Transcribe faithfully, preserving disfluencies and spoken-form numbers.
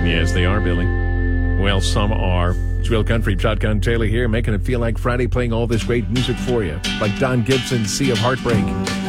Yes, they are, Billy. Well, some are. It's Real Country. Shotgun Taylor here, making it feel like Friday, playing all this great music for you, like Don Gibson's Sea of Heartbreak.